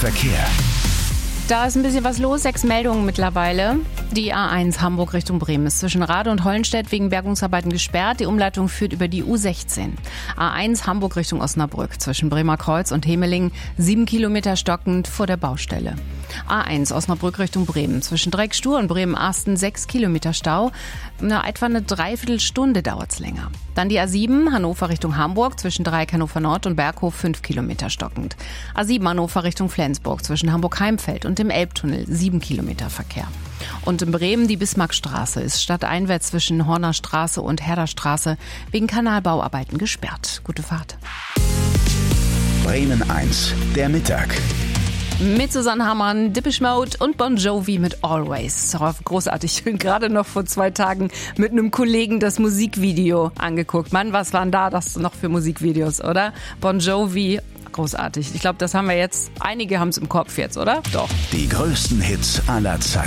Verkehr. Da ist ein bisschen was los, 6 Meldungen mittlerweile. Die A1 Hamburg Richtung Bremen ist zwischen Rade und Hollenstedt wegen Bergungsarbeiten gesperrt. Die Umleitung führt über die U16. A1 Hamburg Richtung Osnabrück zwischen Bremer Kreuz und Hemeling 7 Kilometer stockend vor der Baustelle. A1 Osnabrück Richtung Bremen zwischen Dreieckstur und Bremen-Arsten 6 Kilometer Stau. Etwa eine Dreiviertelstunde dauert's länger. Dann die A7 Hannover Richtung Hamburg zwischen Dreieck Hannover Nord und Berghof 5 Kilometer stockend. A7 Hannover Richtung Flensburg zwischen Hamburg-Heimfeld und dem Elbtunnel 7 Kilometer Verkehr. Und in Bremen die Bismarckstraße ist stadteinwärts zwischen Horner Straße und Herderstraße wegen Kanalbauarbeiten gesperrt. Gute Fahrt. Bremen 1, der Mittag. Mit Susanne Hammann, Depeche Mode und Bon Jovi mit Always. Oh, großartig. Gerade noch vor 2 Tagen mit einem Kollegen das Musikvideo angeguckt. Mann, was waren da das noch für Musikvideos, oder? Bon Jovi, großartig. Ich glaube, das haben wir jetzt, einige haben es im Kopf jetzt, oder? Doch. Die größten Hits aller Zeiten.